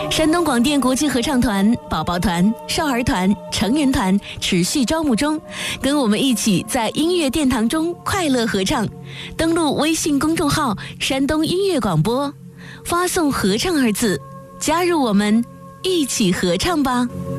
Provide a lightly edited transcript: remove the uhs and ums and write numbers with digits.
山东广电国际合唱团、宝宝团、少儿团、成人团持续招募中，跟我们一起在音乐殿堂中快乐合唱。登录微信公众号“山东音乐广播”，发送“合唱”2字，加入我们，一起合唱吧。